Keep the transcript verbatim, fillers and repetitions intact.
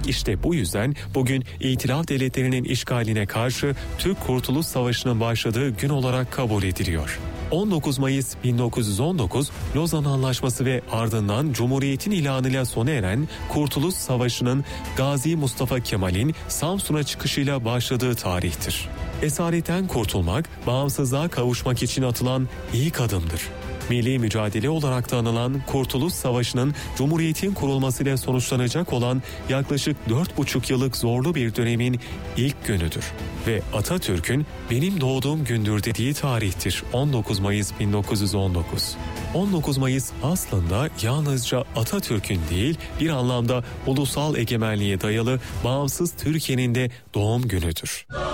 İşte bu yüzden bugün İtilaf Devletleri'nin işgaline karşı Türk Kurtuluş Savaşı'nın başladığı gün olarak kabul ediliyor. on dokuz Mayıs bin dokuz yüz on dokuz Lozan Anlaşması ve ardından Cumhuriyet'in ilanıyla sona eren Kurtuluş Savaşı'nın Gazi Mustafa Kemal'in Samsun'a çıkışıyla başladığı tarihtir. Esaretten kurtulmak, bağımsızlığa kavuşmak için atılan ilk adımdır. Milli mücadele olarak da anılan Kurtuluş Savaşı'nın Cumhuriyet'in kurulmasıyla sonuçlanacak olan yaklaşık dört buçuk yıllık zorlu bir dönemin ilk günüdür. Ve Atatürk'ün benim doğduğum gündür dediği tarihtir on dokuz Mayıs bin dokuz yüz on dokuz. on dokuz Mayıs aslında yalnızca Atatürk'ün değil, bir anlamda ulusal egemenliğe dayalı bağımsız Türkiye'nin de doğum günüdür.